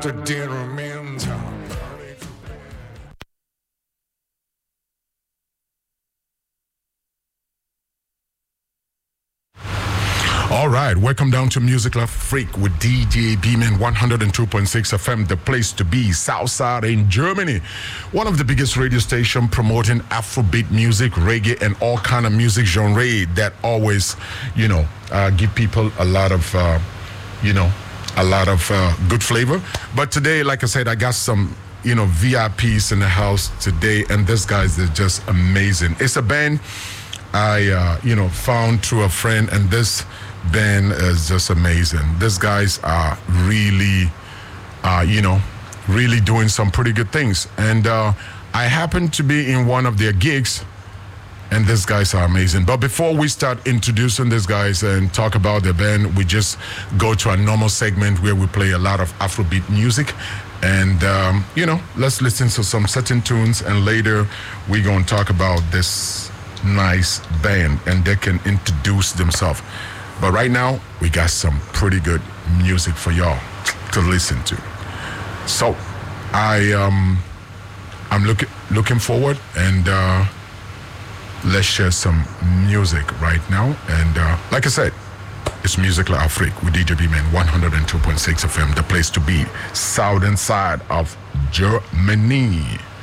the dinner means. All right, welcome down to Music Love Freak with DJ B-Man 102.6 FM, the place to be, Southside in Germany. One of the biggest radio stations promoting Afrobeat music, reggae, and all kind of music genre that always, give people a lot of, good flavor. But today, like I said, I got some, VIPs in the house today, and this guys is just amazing. It's a band I, found through a friend, and this band is just amazing. These guys are really, really doing some pretty good things. And I happened to be in one of their gigs, and these guys are amazing. But before we start introducing these guys and talk about their band, we just go to a normal segment where we play a lot of Afrobeat music. And, let's listen to some certain tunes, and later we're going to talk about this nice band, and they can introduce themselves. But right now, we got some pretty good music for y'all to listen to. So, I'm looking forward, and let's share some music right now. And like I said, it's Music La Afrique with DJ B-Man 102.6 FM, the place to be, southern side of Germany.